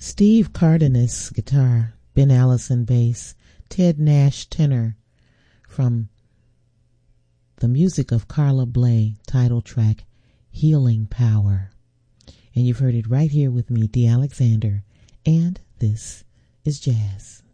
Steve Cardenas guitar, Ben Allison bass, Ted Nash tenor, from the music of Carla Bley, title track Healing Power. And you've heard it right here with me, Dee Alexander, and this is Jazz.